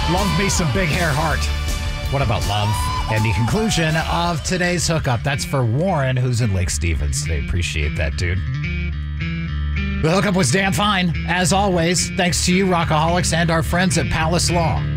Love me some big hair heart. What about love? And the conclusion of today's hookup. That's for Warren, who's in Lake Stevens today. Appreciate that, dude. The hookup was Dan Fine. As always, thanks to you, Rockaholics, and our friends at Palace Law.